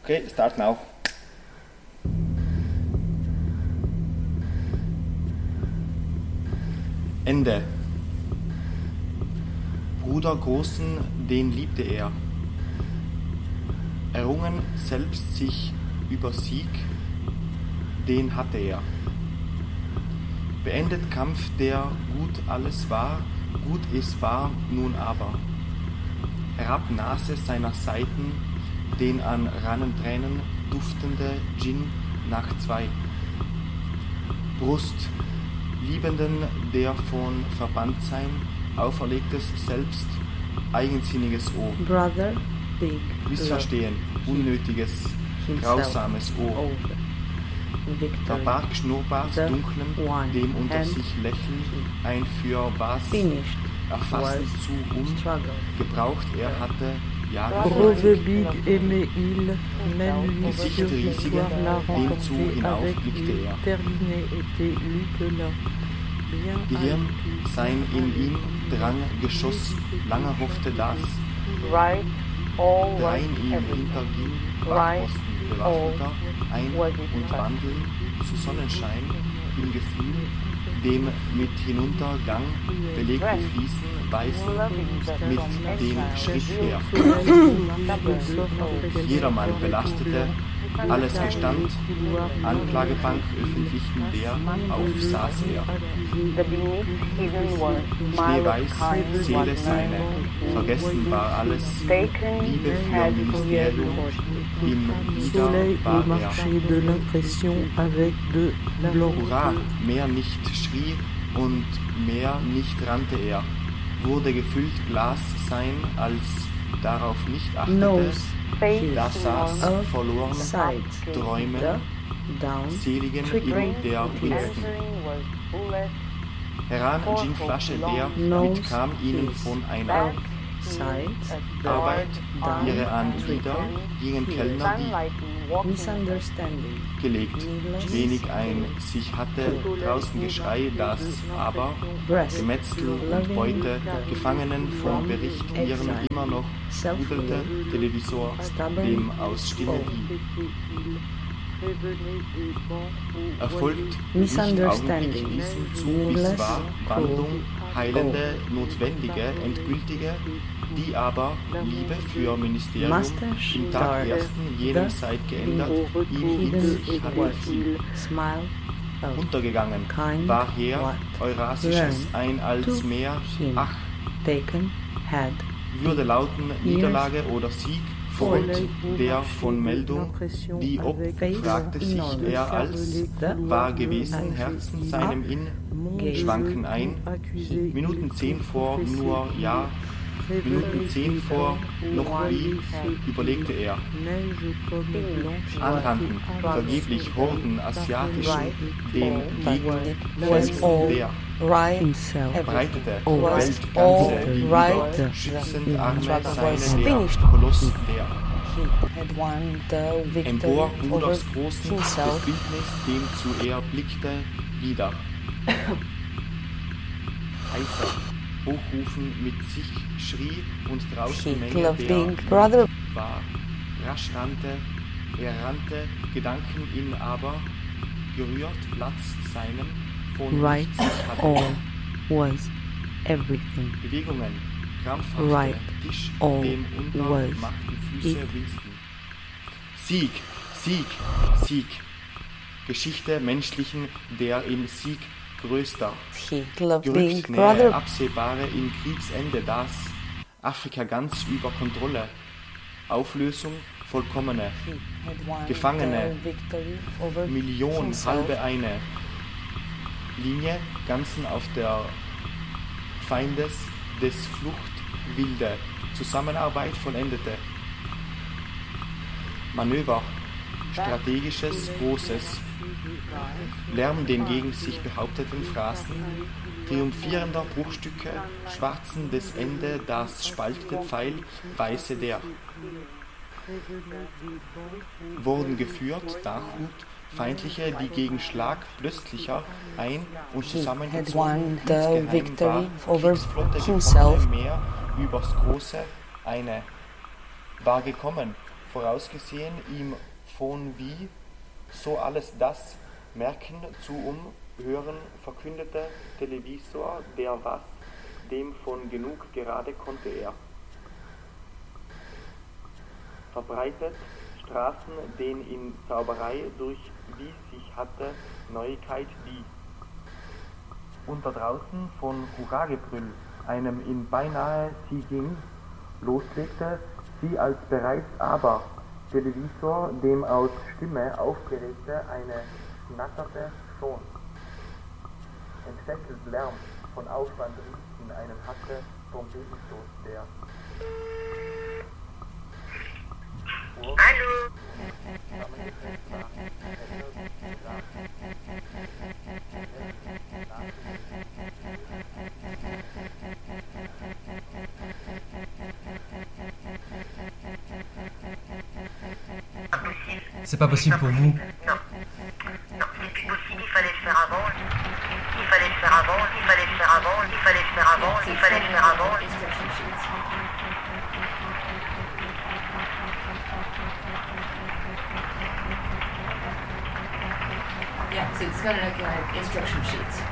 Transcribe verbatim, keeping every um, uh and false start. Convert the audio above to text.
Okay, start now. Ende. Bruder Großen, den liebte er. Errungen selbst sich über Sieg, den hatte er. Beendet Kampf, der gut alles war, gut es war nun aber. Herab Nase seiner Seiten, den an Rannentränen duftende Gin nach zwei. Brust, Liebenden, der von Verbanntsein auferlegtes Selbst, eigensinniges O. Brother, big, Missverstehen, unnötiges, grausames O. Verbarg Schnurrbart dunklem, dem unter sich Lächeln ein für was erfassen zu um, gebraucht er hatte Jahre Gesicht riesige, dem zu hinaufblickte er. Gehirn, sein in ihm Drang Geschoss, lange hoffte das, drein ihm hinterging, Wachposten bewaffneter, ein- und wandeln zu Sonnenschein, im Gefühl, dem mit Hinuntergang belegten Fließen weisen, mit dem Schritt her. Jedermann belastete, alles gestand, Anklagebank öffentlichen der, auf saß er. Schneeweiß, Seele seine, vergessen war alles, Liebe für Ministerium, im Wieder war er. Hurra, mehr nicht schrie und mehr nicht rannte er, wurde gefüllt Glas sein, als darauf nicht achtete, da saß verloren, Träumen, seligen in der Winston. Heran Ginflasche leer, mitkam ihnen von einer Arbeit, ihre Anglieder gingen Kellner, die gelegt, wenig ein sich hatte, draußen Geschrei, das aber Gemetzel und Beute, Gefangenen vom Bericht ihren immer noch rudelte Televisor, dem aus Stille die. Erfolgt nicht augenblicklich diesem zu, bis war Wandlung, heilende, notwendige, endgültige, die aber Liebe für Ministerium im Tag ersten jenem Zeit geändert, ihm in sich hatte viel. Untergegangen war her Eurasisches ein als mehr, ach, würde lauten Niederlage oder Sieg, Freund der von Meldung, die ob, fragte sich er als, war gewesen Herzen seinem in, schwanken ein, Minuten zehn vor nur ja, Minuten zehn vor noch wie, überlegte er. Anrannten, vergeblich Horden asiatischen, den Gegner Felsen der. Breitete, Welt ganze, wie über, schützend Arme seine der, Koloss der. Empor Bruders Großen, das Bildnis, dem zu er blickte, wieder. Heißer, hochrufen mit sich schrie und draußen Menge der war, rasch rannte, er rannte, Gedanken ihn aber, gerührt Platz seinem, von right all was everything. Bewegungen, krampfhafte, right Tisch, all dem unter was machten Füße it. Winston. Sieg, Sieg, Sieg. Geschichte menschlichen, der im Sieg größter. Gerückt nähe, absehbare im Kriegsende das, Afrika ganz über Kontrolle. Auflösung vollkommene. Gefangene, Million, halbe eine. Linie, ganzen auf der Feindes des Flucht wilde. Zusammenarbeit vollendete. Manöver, strategisches, großes. Lärm den gegen sich behaupteten Phrasen, triumphierender Bruchstücke, schwarzen des Ende, das spaltete Pfeil, weiße der. Wurden geführt, Dachhut, feindliche, die gegen Schlag plötzlicher ein- und zusammengezogen insgeheim war, Kriegsflotte gekommene Meer übers Große, eine, war gekommen, vorausgesehen ihm von wie so alles das merken zu um hören verkündete Televisor der was dem von genug gerade konnte er verbreitet Straßen den in Zauberei durch wie sich hatte Neuigkeit die unter draußen von Hurragebrüll einem in beinahe sie ging loslegte sie als bereits aber Televisor dem aus Stimme aufgeregte eine schnatterte schon entfesselt Lärm von Aufwand rief in einen hatte Trompetenstoß der Hallo. C'est pas possible pour vous. Non. Il fallait le faire avant. Il fallait le faire avant. Il fallait le faire avant. Il fallait le faire avant. Il fallait le faire avant. Yeah, so it's got like, like instruction sheets.